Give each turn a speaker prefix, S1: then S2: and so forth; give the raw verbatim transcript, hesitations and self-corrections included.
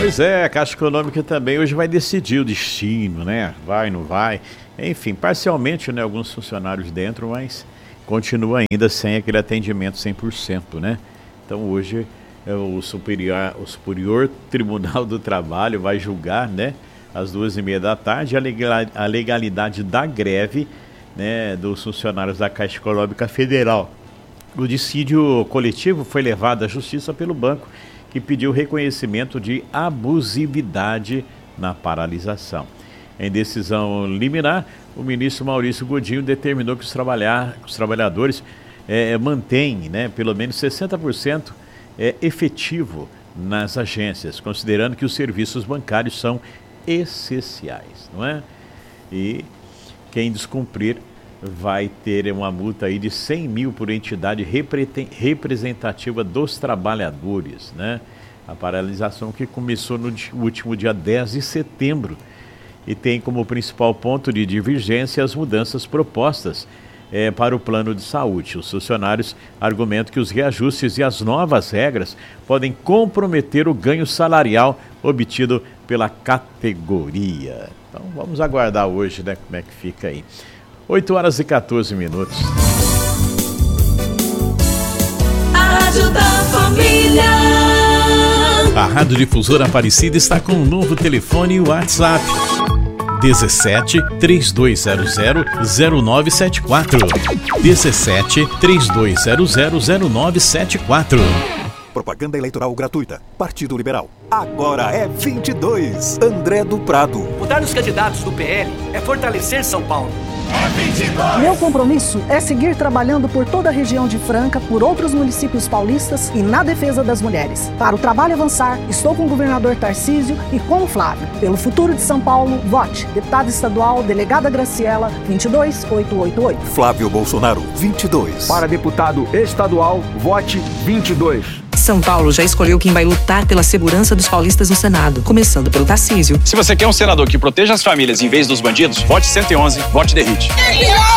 S1: Pois é, a Caixa Econômica também hoje vai decidir o destino, né? Vai, não vai. Enfim, parcialmente, né? Alguns funcionários dentro, mas continua ainda sem aquele atendimento cem por cento, né? Então hoje é o Superior, o Superior Tribunal do Trabalho vai julgar, né? Às duas e meia da tarde, a, legal, a legalidade da greve, né? Dos funcionários da Caixa Econômica Federal. O dissídio coletivo foi levado à justiça pelo banco, que pediu reconhecimento de abusividade na paralisação. Em decisão liminar, o ministro Maurício Godinho determinou que os, trabalhar, que os trabalhadores é, mantêm, né, pelo menos sessenta por cento é, efetivo nas agências, considerando que os serviços bancários são essenciais, não é? E quem descumprir vai ter uma multa aí de cem mil por entidade representativa dos trabalhadores, né? A paralisação que começou no último dia dez de setembro e tem como principal ponto de divergência as mudanças propostas é, para o plano de saúde. Os funcionários argumentam que os reajustes e as novas regras podem comprometer o ganho salarial obtido pela categoria. Então vamos aguardar hoje, né, como é que fica aí. oito horas e quatorze minutos.
S2: Rádio da Família.
S3: A Rádio Difusora Aparecida está com um novo telefone e WhatsApp. dezessete, três dois zero zero, zero nove sete quatro. dezessete, três dois zero zero, zero nove sete quatro.
S4: Propaganda eleitoral gratuita. Partido Liberal. Agora é vinte e dois. André do Prado.
S5: Mudar os candidatos do P L é fortalecer São Paulo.
S6: É vinte e dois.
S7: Meu compromisso é seguir trabalhando por toda a região de Franca, por outros municípios paulistas e na defesa das mulheres. Para o trabalho avançar, estou com o governador Tarcísio e com o Flávio. Pelo futuro de São Paulo, vote. Deputada estadual, delegada Graciela, vinte e dois, oitocentos e oitenta e oito.
S4: Flávio Bolsonaro, vinte e dois.
S8: Para deputado estadual, vote vinte e dois.
S9: São Paulo já escolheu quem vai lutar pela segurança dos paulistas no Senado, começando pelo Tarcísio.
S10: Se você quer um senador que proteja as famílias em vez dos bandidos, vote cento e onze, vote Derrite.